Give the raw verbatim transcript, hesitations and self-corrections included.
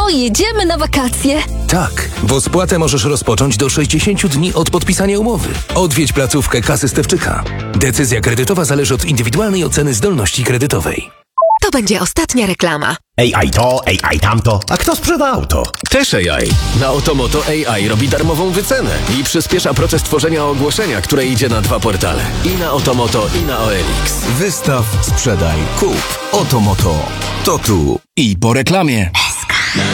jedziemy na wakacje. Tak, bo spłatę możesz rozpocząć do sześćdziesięciu dni od podpisania umowy. Odwiedź placówkę Kasy Stefczyka. Decyzja kredytowa zależy od indywidualnej oceny zdolności kredytowej. To będzie ostatnia reklama. A I to, A I tamto. A kto sprzeda auto? Też A I. Na Otomoto A I robi darmową wycenę i przyspiesza proces tworzenia ogłoszenia, które idzie na dwa portale. I na Otomoto, i na O L X. Wystaw, sprzedaj, kup. Otomoto. To tu i po reklamie.